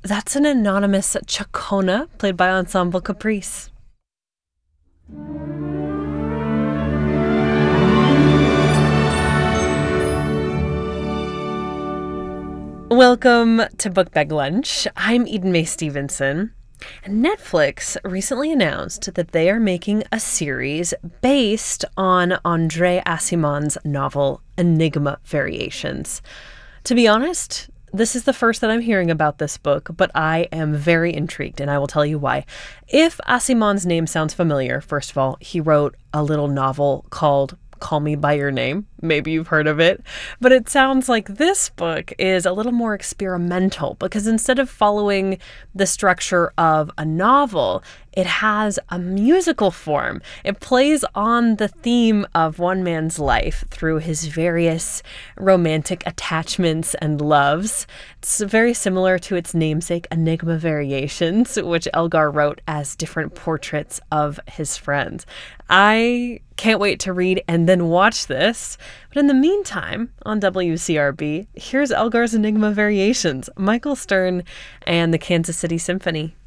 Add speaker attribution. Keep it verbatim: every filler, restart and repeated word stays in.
Speaker 1: That's an anonymous Chacona, played by Ensemble Caprice. Welcome to Book Bag Lunch. I'm Eden Mae Stevenson. Netflix recently announced that they are making a series based on Andre Aciman's novel Enigma Variations. To be honest, this is the first that I'm hearing about this book, but I am very intrigued, and I will tell you why. If Aciman's name sounds familiar, first of all, he wrote a little novel called Call Me By Your Name. Maybe you've heard of it. But it sounds like this book is a little more experimental because instead of following the structure of a novel, it has a musical form. It plays on the theme of one man's life through his various romantic attachments and loves. It's very similar to its namesake, Enigma Variations, which Elgar wrote as different portraits of his friends. I can't wait to read and then watch this. But in the meantime, on W C R B, here's Elgar's Enigma Variations, Michael Stern and the Kansas City Symphony.